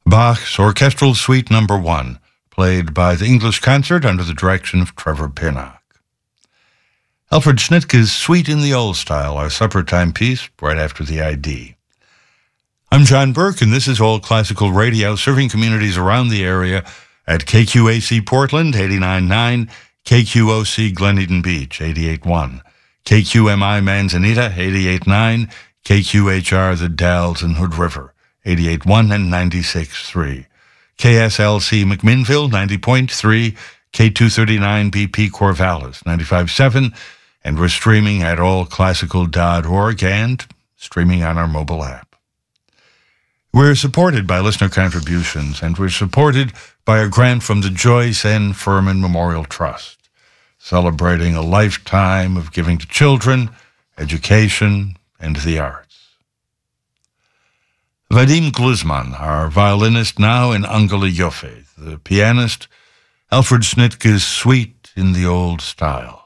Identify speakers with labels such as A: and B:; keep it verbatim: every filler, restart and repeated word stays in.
A: Bach's Orchestral Suite Number One, played by the English Concert under the direction of Trevor Pinnock. Alfred Schnitke's Suite in the Old Style, our supper time piece, right after the I D. I'm John Burke, and this is All Classical Radio, serving communities around the area at K Q A C Portland, eighty-nine point nine, K Q O C Glen Eden Beach, eighty-eight point one, K Q M I Manzanita, eighty-eight point nine, K Q H R The Dalles and Hood River, eighty-eight point one and ninety-six point three, K S L C McMinnville, ninety point three, K two thirty-nine B P Corvallis, ninety-five point seven, and we're streaming at all classical dot org and streaming on our mobile app. We're supported by listener contributions, and we're supported by a grant from the Joyce N. Furman Memorial Trust, celebrating a lifetime of giving to children, education, and the arts. Vadim Gluzman, our violinist now in Angela Joffe, the pianist, Alfred Schnitke's Suite in the Old Style.